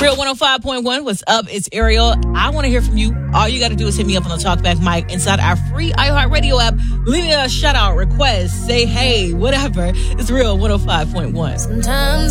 Real 105.1, what's up? It's Ariel. I want to hear from you. All you got to do is hit me up on the Talkback mic inside our free iHeartRadio app. Leave me a shout out, request, say hey, whatever. It's Real 105.1. Sometimes